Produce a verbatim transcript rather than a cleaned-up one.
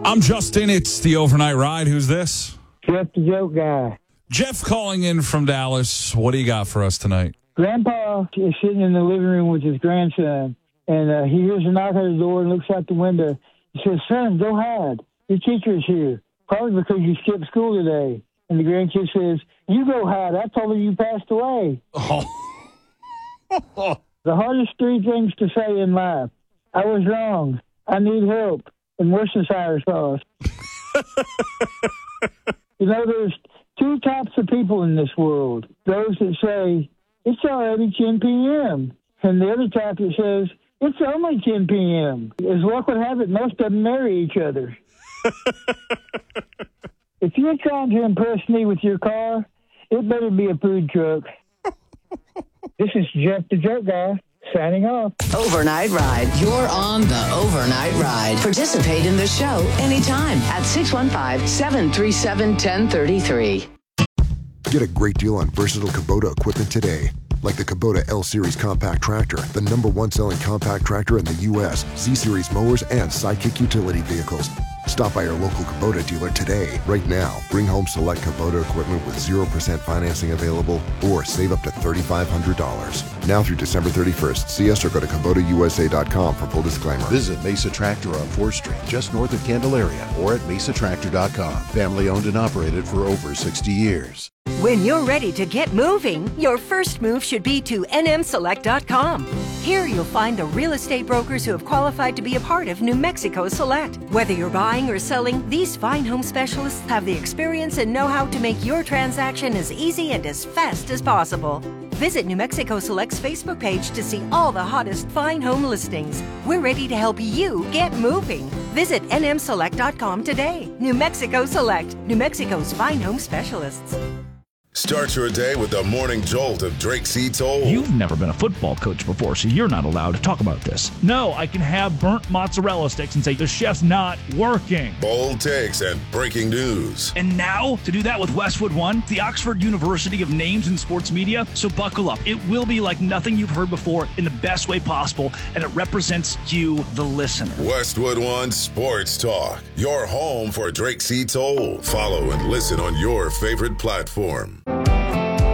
I'm Justin. It's the Overnight Ride. Who's this? Jeff the Joke Guy. Jeff calling in from Dallas. What do you got for us tonight? Grandpa is sitting in the living room with his grandson, and uh, he hears a knock at the door and looks out the window. He says, "Son, go hide. Your teacher is here, probably because you skipped school today." And the grandkid says, "You go hide. I told her you passed away." Oh. The hardest three things to say in life: I was wrong, I need help, and Worcestershire sauce. You know, there's two types of people in this world. Those that say, "It's already ten p.m." And the other type that says, "It's only ten p.m. As luck would have it, most of them marry each other. If you're trying to impress me with your car, it better be a food truck. This is Jeff the Joke Guy, signing off. Overnight Ride. You're on the Overnight Ride. Participate in the show anytime at six one five, seven three seven, one zero three three. Get a great deal on versatile Kubota equipment today. Like the Kubota L-Series compact tractor, the number one selling compact tractor in the U S, Z-Series mowers, and Sidekick utility vehicles. Stop by your local Kubota dealer today. Right now, bring home select Kubota equipment with zero percent financing available or save up to three thousand five hundred dollars. Now through December thirty-first. See us or go to Kubota U S A dot com for full disclaimer. Visit Mesa Tractor on fourth Street, just north of Candelaria, or at mesa tractor dot com. Family owned and operated for over sixty years. When you're ready to get moving, your first move should be to N M select dot com. Here you'll find the real estate brokers who have qualified to be a part of New Mexico Select. Whether you're buying or selling, these fine home specialists have the experience and know-how to make your transaction as easy and as fast as possible. Visit New Mexico Select's Facebook page to see all the hottest fine home listings. We're ready to help you get moving. Visit N M select dot com today. New Mexico Select, New Mexico's fine home specialists. Start your day with the morning jolt of Drake C. Toll. You've never been a football coach before, so you're not allowed to talk about this. No, I can have burnt mozzarella sticks and say the chef's not working. Bold takes and breaking news. And now, to do that with Westwood One, the Oxford University of Names in Sports Media. So buckle up. It will be like nothing you've heard before in the best way possible, and it represents you, the listener. Westwood One Sports Talk, your home for Drake C. Toll. Follow and listen on your favorite platform.